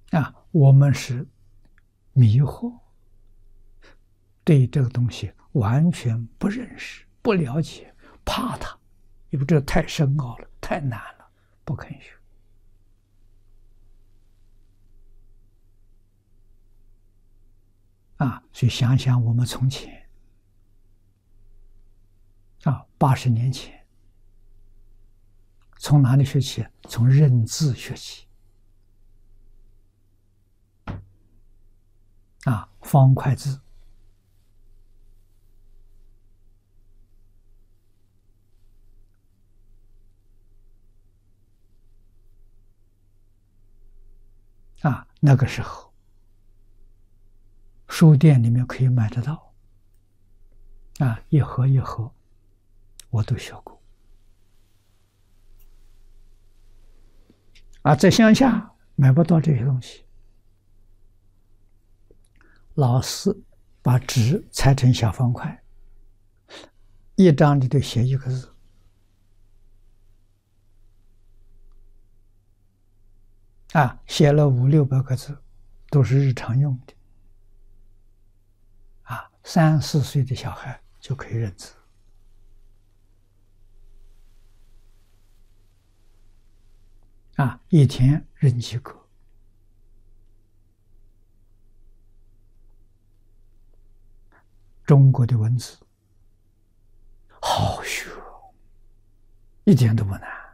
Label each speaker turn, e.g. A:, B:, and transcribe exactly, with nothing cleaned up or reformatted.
A: 啊，我们是迷惑，对这个东西完全不认识、不了解，怕它，因为这太深奥了，太难了，不肯学。啊，所以想想我们从前啊，八十年前，从哪里学起？从认字学起。啊，方块字。啊，那个时候书店里面可以买得到。啊，一盒一盒，我都学过。啊，在乡下买不到这些东西，老师把纸裁成小方块，一张里头写一个字。啊，写了五六百个字，都是日常用的。啊，三四岁的小孩就可以认字。啊，一天认几个？中国的文字好学，一点都不难。